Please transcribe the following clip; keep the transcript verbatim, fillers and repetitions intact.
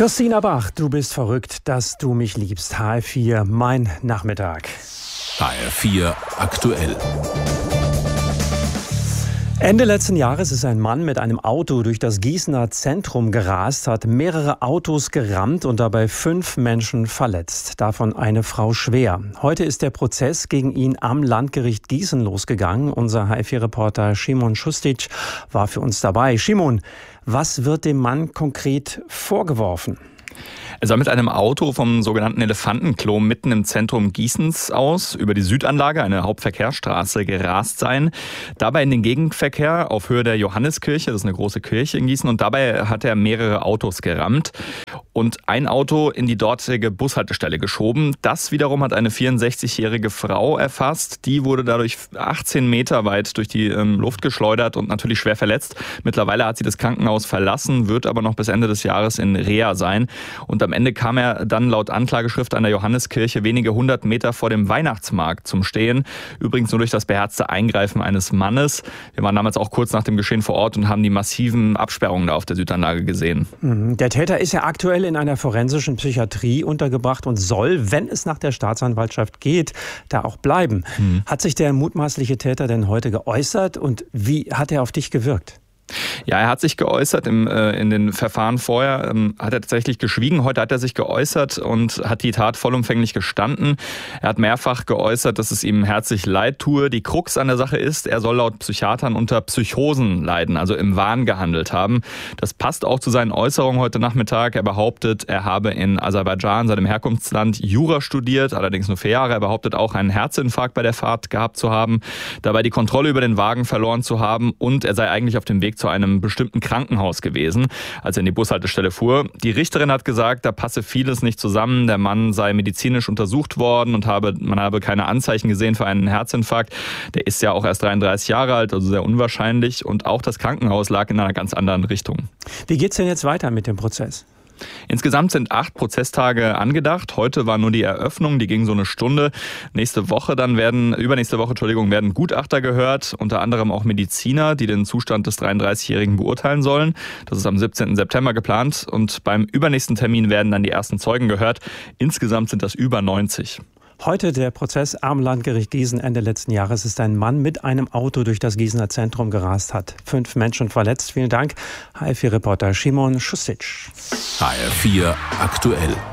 Christina Bach, du bist verrückt, dass du mich liebst. H R vier, mein Nachmittag. H R vier aktuell. Ende letzten Jahres ist ein Mann mit einem Auto durch das Gießener Zentrum gerast, hat mehrere Autos gerammt und dabei fünf Menschen verletzt, davon eine Frau schwer. Heute ist der Prozess gegen ihn am Landgericht Gießen losgegangen. Unser H R vier-Reporter Szymon Šustić war für uns dabei. Szymon, was wird dem Mann konkret vorgeworfen? Er soll mit einem Auto vom sogenannten Elefantenklo mitten im Zentrum Gießens aus über die Südanlage, eine Hauptverkehrsstraße, gerast sein. Dabei in den Gegenverkehr auf Höhe der Johanneskirche, das ist eine große Kirche in Gießen, und dabei hat er mehrere Autos gerammt und ein Auto in die dortige Bushaltestelle geschoben. Das wiederum hat eine vierundsechzigjährige Frau erfasst. Die wurde dadurch achtzehn Meter weit durch die ähm, Luft geschleudert und natürlich schwer verletzt. Mittlerweile hat sie das Krankenhaus verlassen, wird aber noch bis Ende des Jahres in Reha sein. Und am Ende kam er dann laut Anklageschrift an der Johanneskirche wenige hundert Meter vor dem Weihnachtsmarkt zum Stehen. Übrigens nur durch das beherzte Eingreifen eines Mannes. Wir waren damals auch kurz nach dem Geschehen vor Ort und haben die massiven Absperrungen da auf der Südanlage gesehen. Der Täter ist ja aktuell in einer forensischen Psychiatrie untergebracht und soll, wenn es nach der Staatsanwaltschaft geht, da auch bleiben. Mhm. Hat sich der mutmaßliche Täter denn heute geäußert und wie hat er auf dich gewirkt? Ja, er hat sich geäußert im, äh, in den Verfahren vorher, ähm, hat er tatsächlich geschwiegen. Heute hat er sich geäußert und hat die Tat vollumfänglich gestanden. Er hat mehrfach geäußert, dass es ihm herzlich leid tue. Die Krux an der Sache ist, er soll laut Psychiatern unter Psychosen leiden, also im Wahn gehandelt haben. Das passt auch zu seinen Äußerungen heute Nachmittag. Er behauptet, er habe in Aserbaidschan, seinem Herkunftsland, Jura studiert, allerdings nur vier Jahre. Er behauptet auch, einen Herzinfarkt bei der Fahrt gehabt zu haben, dabei die Kontrolle über den Wagen verloren zu haben und er sei eigentlich auf dem Weg zu einem bestimmten Krankenhaus gewesen, als er in die Bushaltestelle fuhr. Die Richterin hat gesagt, da passe vieles nicht zusammen. Der Mann sei medizinisch untersucht worden und habe, man habe keine Anzeichen gesehen für einen Herzinfarkt. Der ist ja auch erst dreiunddreißig Jahre alt, also sehr unwahrscheinlich. Und auch das Krankenhaus lag in einer ganz anderen Richtung. Wie geht's denn jetzt weiter mit dem Prozess? Insgesamt sind acht Prozesstage angedacht. Heute war nur die Eröffnung, die ging so eine Stunde. Nächste Woche dann werden, übernächste Woche, Entschuldigung, werden Gutachter gehört, unter anderem auch Mediziner, die den Zustand des dreiunddreißigjährigen beurteilen sollen. Das ist am siebzehnten September geplant und beim übernächsten Termin werden dann die ersten Zeugen gehört. Insgesamt sind das über neunzig. Heute der Prozess am Landgericht Gießen. Ende letzten Jahres ist ein Mann mit einem Auto durch das Gießener Zentrum gerast, hat fünf Menschen verletzt. Vielen Dank, H R vier-Reporter Szymon Šustić. H R vier aktuell.